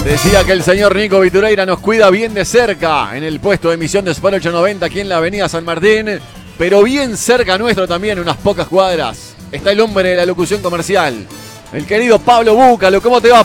Decía que el señor Nico Vitureira nos cuida bien de cerca en el puesto de emisión de Sport 890 aquí en la avenida San Martín, pero bien cerca nuestro también, unas pocas cuadras. Está el hombre de la locución comercial, el querido Pablo Búcalo. ¿Cómo te va,